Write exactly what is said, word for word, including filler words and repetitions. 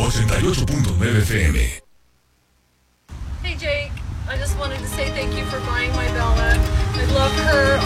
ochenta y ocho punto nueve F M. Hey Jake, I just wanted to say thank you for buying my Bella. I love her.